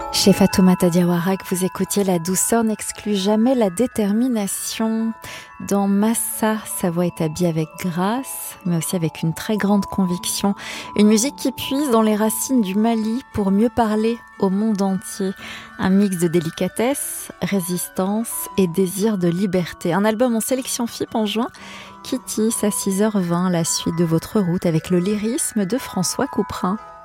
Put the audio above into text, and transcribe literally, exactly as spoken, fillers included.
Chez Fatoumata Diawara, que vous écoutiez, la douceur n'exclut jamais la détermination. Dans Massa, sa voix est habillée avec grâce, mais aussi avec une très grande conviction. Une musique qui puise dans les racines du Mali pour mieux parler au monde entier. Un mix de délicatesse, résistance et désir de liberté. Un album en sélection F I P en juin qui tisse à six heures vingt la suite de votre route avec le lyrisme de François Couperin.